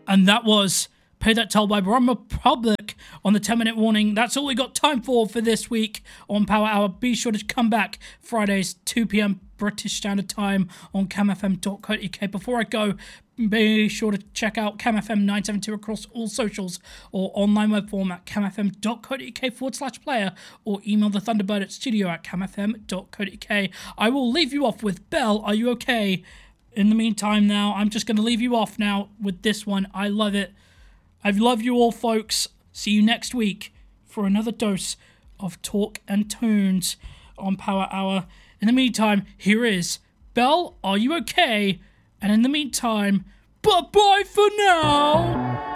And that was Pay That Toll by Rum Republic on the 10-minute warning. That's all we got time for this week on Power Hour. Be sure to come back Fridays, 2 p.m. British Standard Time on camfm.co.uk. Before I go, be sure to check out CamFM 972 across all socials or online web form at camfm.co.uk/player or email the Thunderbird at studio@camfm.co.uk. I will leave you off with Belle, Are You Okay? In the meantime now, I'm just going to leave you off now with this one. I love it. I love you all, folks. See you next week for another dose of talk and tunes on Power Hour. In the meantime, here is Belle, Are You Okay? And in the meantime, bye-bye for now!